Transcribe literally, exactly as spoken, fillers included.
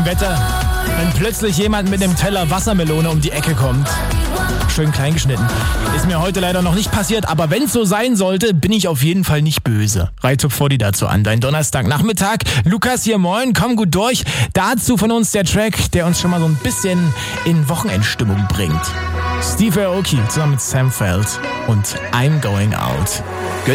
Wetter, wenn plötzlich jemand mit einem Teller Wassermelone um die Ecke kommt. Schön klein geschnitten. Ist mir heute leider noch nicht passiert, aber wenn es so sein sollte, bin ich auf jeden Fall nicht böse. Reitop vor die dazu an, dein Donnerstagnachmittag. Lukas hier, moin, komm gut durch. Dazu von uns der Track, der uns schon mal so ein bisschen in Wochenendstimmung bringt. Steve Aoki zusammen mit Sam Feld und I'm Going Out.